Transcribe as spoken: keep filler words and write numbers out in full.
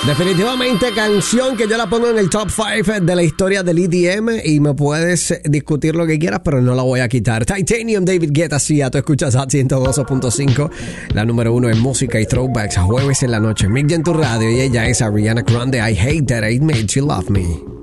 Definitivamente canción que yo la pongo en el top cinco de la historia del E D M y me puedes discutir lo que quieras, pero no la voy a quitar. Titanium, David Guetta, sí, tú escuchas a ciento dos punto cinco, la número uno en música y throwbacks, a jueves en la noche. Mick en tu radio y ella es Ariana Grande. I hate that I made you love me.